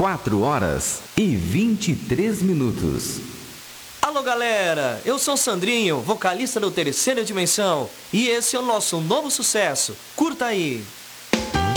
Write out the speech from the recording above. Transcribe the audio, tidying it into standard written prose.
4h23. Alô galera, eu sou Sandrinho, vocalista do Terceira Dimensão, e esse é o nosso novo sucesso. Curta aí!